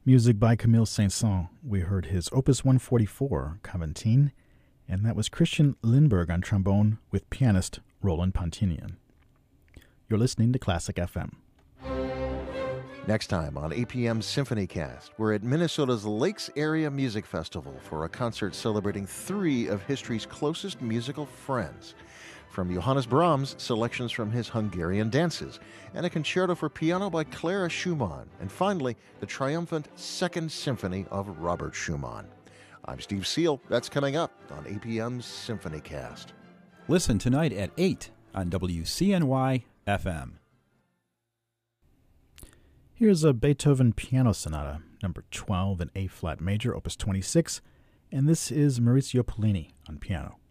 Music by Camille Saint-Saëns. We heard his Opus 144, Caventine, and that was Christian Lindberg on trombone with pianist Roland Pontinian. You're listening to Classic FM. Next time on APM SymphonyCast, we're at Minnesota's Lakes Area Music Festival for a concert celebrating three of history's closest musical friends. From Johannes Brahms, selections from his Hungarian dances, and a concerto for piano by Clara Schumann, and finally, the triumphant Second Symphony of Robert Schumann. I'm Steve Seal. That's coming up on APM's SymphonyCast. Listen tonight at 8 on WCNY FM. Here's a Beethoven Piano Sonata, number 12 in A-flat major, opus 26, and this is Maurizio Pollini on piano.